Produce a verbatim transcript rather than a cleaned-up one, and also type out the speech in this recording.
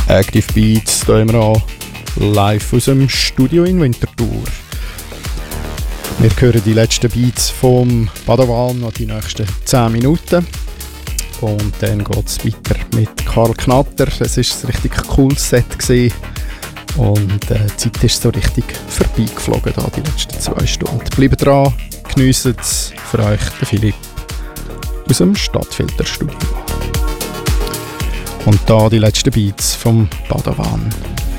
Active Beats, hier immer an, live aus dem Studio in Winterthur. Wir hören die letzten Beats vom Padawan noch die nächsten zehn Minuten. Und dann geht es weiter mit Karl Knatter. Es war ein richtig cooles Set gewesen. Und äh, die Zeit ist so richtig vorbeigeflogen, da, die letzten zwei Stunden. Bleibt dran, geniessen es für euch, der Philipp aus dem Stadtfilterstudio. Und da die letzten Beats vom Padawan.